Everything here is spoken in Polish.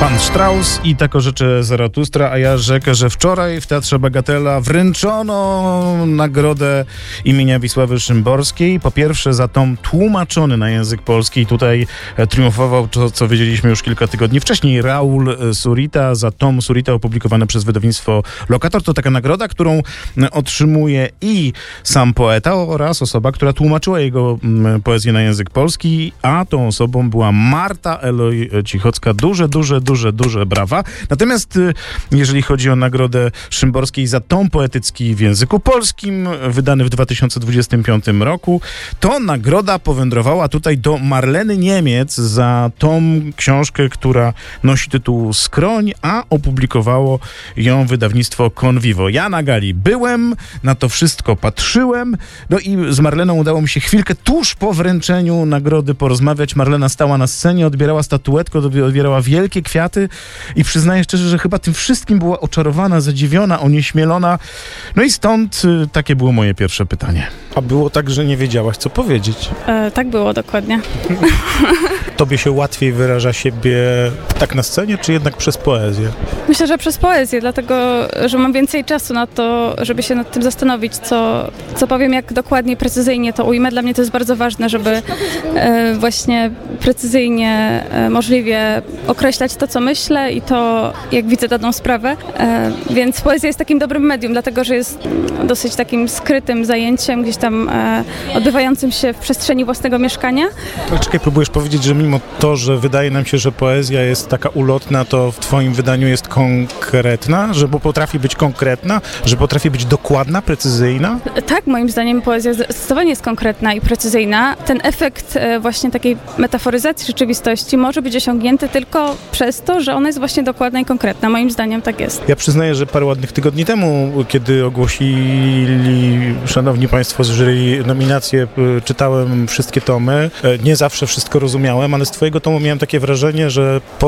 Pan Strauss i tako rzeczy Zaratustra, a ja rzekę, że wczoraj w Teatrze Bagatela wręczono nagrodę imienia Wisławy Szymborskiej. Po pierwsze za tom tłumaczony na język polski. Tutaj triumfował to, co wiedzieliśmy już kilka tygodni wcześniej, Raul Surita, za tom Surita opublikowany przez wydawnictwo Lokator. To taka nagroda, którą otrzymuje i sam poeta oraz osoba, która tłumaczyła jego poezję na język polski, a tą osobą była Marta Eloj Cichocka. Duże brawa. Natomiast jeżeli chodzi o nagrodę Szymborskiej za tom poetycki w języku polskim, wydany w 2025 roku, to nagroda powędrowała tutaj do Marleny Niemiec za tom książkę, która nosi tytuł Skroń, a opublikowało ją wydawnictwo Convivo. Ja na gali byłem, na to wszystko patrzyłem, no i z Marleną udało mi się chwilkę tuż po wręczeniu nagrody porozmawiać. Marlena stała na scenie, odbierała statuetkę, odbierała wielkie kwiaty i przyznaję szczerze, że chyba tym wszystkim była oczarowana, zadziwiona, onieśmielona. No i stąd takie było moje pierwsze pytanie. A było tak, że nie wiedziałaś, co powiedzieć? Tak było, dokładnie. Tobie się łatwiej wyraża siebie tak na scenie, czy jednak przez poezję? Myślę, że przez poezję, dlatego, że mam więcej czasu na to, żeby się nad tym zastanowić, co powiem, jak dokładnie, precyzyjnie to ujmę. Dla mnie to jest bardzo ważne, żeby właśnie precyzyjnie, możliwie określać to, co myślę i to, jak widzę daną sprawę. Więc poezja jest takim dobrym medium, dlatego, że jest dosyć takim skrytym zajęciem, gdzieś tam odbywającym się w przestrzeni własnego mieszkania. Ale czekaj, próbujesz powiedzieć, że mimo to, że wydaje nam się, że poezja jest taka ulotna, to w twoim wydaniu jest konkretna, że potrafi być konkretna, że potrafi być dokładna, precyzyjna? Tak, moim zdaniem poezja zdecydowanie jest konkretna i precyzyjna. Ten efekt właśnie takiej metaforyzacji rzeczywistości może być osiągnięty tylko przez to, że ona jest właśnie dokładna i konkretna. Moim zdaniem tak jest. Ja przyznaję, że parę ładnych tygodni temu, kiedy ogłosili szanowni państwo z jury nominacje, czytałem wszystkie tomy. Nie zawsze wszystko rozumiałem, ale z twojego tomu miałem takie wrażenie, że